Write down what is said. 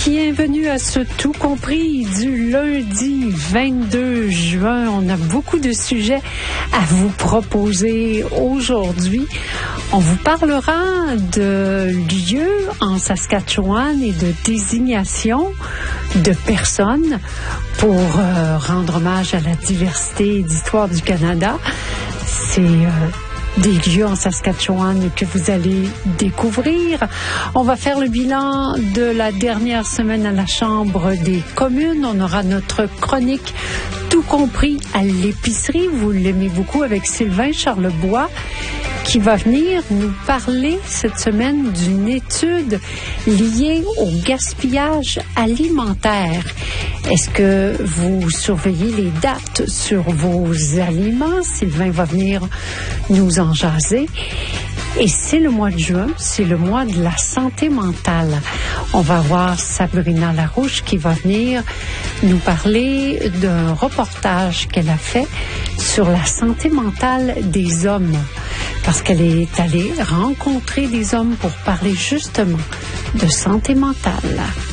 Bienvenue à ce Tout compris du lundi 22 juin. On a beaucoup de sujets à vous proposer aujourd'hui. On vous parlera de lieux en Saskatchewan et de désignation de personnes pour rendre hommage à la diversité et l'histoire du Canada. C'est des lieux en Saskatchewan que vous allez découvrir. On va faire le bilan de la dernière semaine à la Chambre des communes. On aura notre chronique Tout compris à l'épicerie. Vous l'aimez beaucoup avec Sylvain Charlebois qui va venir nous parler cette semaine d'une étude liée au gaspillage alimentaire. Est-ce que vous surveillez les dates sur vos aliments? Sylvain va venir nous en jaser. Et c'est le mois de juin, c'est le mois de la santé mentale. On va voir Sabrina Larouche qui va venir nous parler d'un reportage qu'elle a fait sur la santé mentale des hommes. Parce qu'elle est allée rencontrer des hommes pour parler justement de santé mentale.